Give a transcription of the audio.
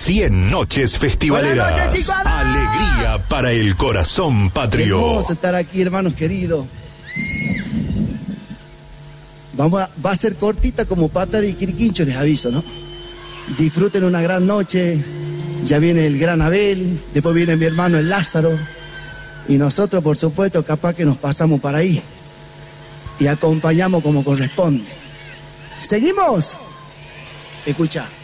100 noches festivaleras. Buenas noches, chicos. Alegría para el corazón patrio. Vamos a estar aquí, hermanos queridos. Va a ser cortita como pata de quiriquincho, les aviso, ¿no? Disfruten una gran noche. Ya viene el gran Abel, después viene mi hermano el Lázaro. Y nosotros, por supuesto, capaz que nos pasamos para ahí. Y acompañamos como corresponde. ¿Seguimos? Escucha.